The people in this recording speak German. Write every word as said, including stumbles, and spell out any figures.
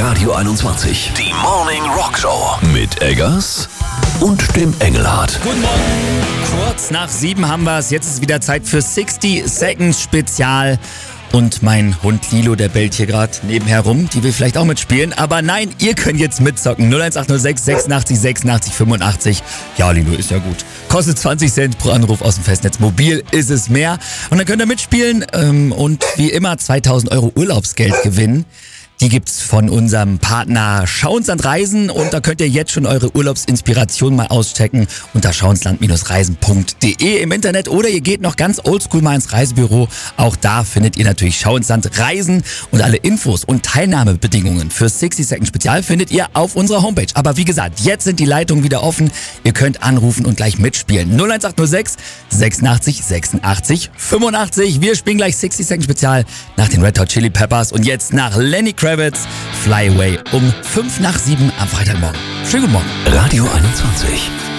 Radio einundzwanzig. Die Morning Rock Show mit Eggers und dem Engelhardt. Guten Morgen. Kurz nach sieben haben wir es. Jetzt ist wieder Zeit für sixty Seconds Spezial. Und mein Hund Lilo, der bellt hier gerade nebenher rum. Die will vielleicht auch mitspielen. Aber nein, ihr könnt jetzt mitzocken. null eins acht null sechs sechsundachtzig sechsundachtzig fünfundachtzig. Ja, Lilo, ist ja gut. Kostet zwanzig Cent pro Anruf aus dem Festnetz. Mobil ist es mehr. Und dann könnt ihr mitspielen ähm, und wie immer zweitausend Euro Urlaubsgeld gewinnen. Die gibt's von unserem Partner Schauinsland Reisen und da könnt ihr jetzt schon eure Urlaubsinspiration mal auschecken unter schauinsland Reisen punkt de im Internet oder ihr geht noch ganz oldschool mal ins Reisebüro. Auch da findet ihr natürlich Schauinsland Reisen und alle Infos und Teilnahmebedingungen für sixty Seconds Spezial findet ihr auf unserer Homepage. Aber wie gesagt, jetzt sind die Leitungen wieder offen. Ihr könnt anrufen und gleich mitspielen. null eins acht null sechs sechsundachtzig sechsundachtzig fünfundachtzig. Wir spielen gleich sixty Seconds Spezial nach den Red Hot Chili Peppers und jetzt nach Lenny Kravitz, Fly Away um fünf nach sieben am Freitagmorgen. Schönen guten Morgen. Radio einundzwanzig.